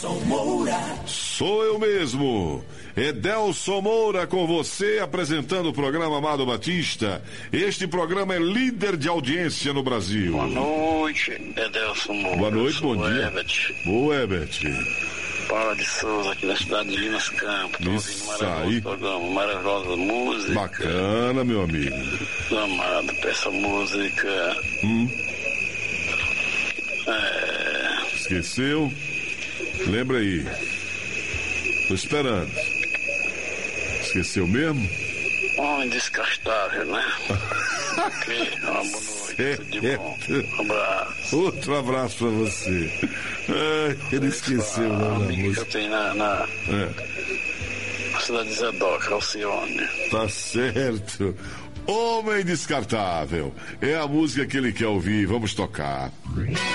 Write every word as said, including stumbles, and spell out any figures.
Sou eu mesmo, Edelson Moura, com você, apresentando o programa Amado Batista. Este programa é líder de audiência no Brasil. Boa noite, Edelson Moura. Boa noite, bom dia. Herbert. Boa, Herbert. Paula de Souza, aqui na cidade de Limas Campos. Estou ouvindo maravilhoso aí. programa, maravilhosa música. Bacana, meu amigo. Amado, peça música. Hum. É... Esqueceu? Lembra aí. Tô esperando. Esqueceu mesmo? Homem descastável, né? Ok, uma boa noite, É, tudo de é. bom. Um abraço. Outro abraço pra você. Ai, ele esqueceu A lá na amiga que eu música. tenho na, na, É, na cidade de Zedoca, Alcione. tá certo. Homem Descartável. É a música que ele quer ouvir. Vamos tocar.